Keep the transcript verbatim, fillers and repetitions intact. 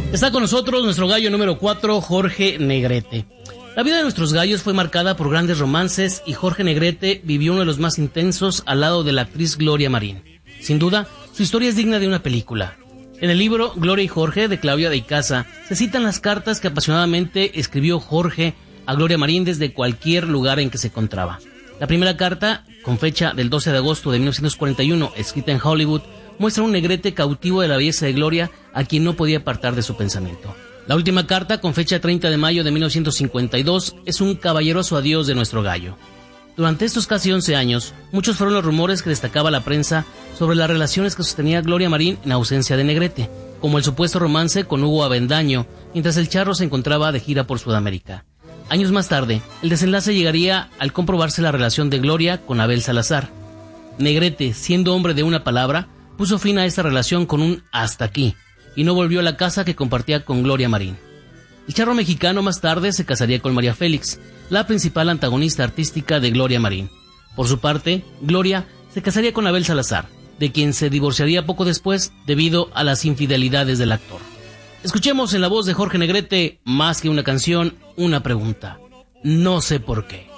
Está con nosotros nuestro gallo número cuatro, Jorge Negrete. La vida de nuestros gallos fue marcada por grandes romances y Jorge Negrete vivió uno de los más intensos al lado de la actriz Gloria Marín. Sin duda, su historia es digna de una película. En el libro Gloria y Jorge de Claudia de Icaza se citan las cartas que apasionadamente escribió Jorge a Gloria Marín desde cualquier lugar en que se encontraba. La primera carta, con fecha del doce de agosto de mil novecientos cuarenta y uno, escrita en Hollywood, muestra un Negrete cautivo de la belleza de Gloria a quien no podía apartar de su pensamiento. La última carta, con fecha treinta de mayo de mil novecientos cincuenta y dos, es un caballeroso adiós de nuestro gallo. Durante estos casi once años, muchos fueron los rumores que destacaba la prensa sobre las relaciones que sostenía Gloria Marín en ausencia de Negrete, como el supuesto romance con Hugo Avendaño, mientras el Charro se encontraba de gira por Sudamérica. Años más tarde, el desenlace llegaría al comprobarse la relación de Gloria con Abel Salazar. Negrete, siendo hombre de una palabra, puso fin a esta relación con un hasta aquí, y no volvió a la casa que compartía con Gloria Marín. El Charro mexicano más tarde se casaría con María Félix, la principal antagonista artística de Gloria Marín. Por su parte, Gloria se casaría con Abel Salazar, de quien se divorciaría poco después debido a las infidelidades del actor. Escuchemos en la voz de Jorge Negrete, más que una canción, una pregunta. No sé por qué.